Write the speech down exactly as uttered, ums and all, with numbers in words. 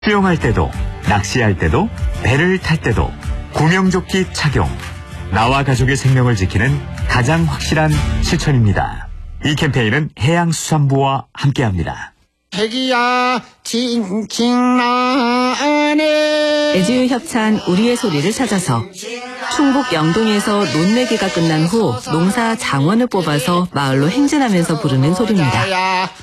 수영할 때도, 낚시할 때도, 배를 탈 때도 구명조끼 착용. 나와 가족의 생명을 지키는 가장 확실한 실천입니다. 이 캠페인은 해양수산부와 함께합니다. 애기야 칭칭 나네. 애지유 협찬 우리의 소리를 찾아서 충북 영동에서 논매기가 끝난 후 농사 장원을 뽑아서 마을로 행진하면서 부르는 소리입니다.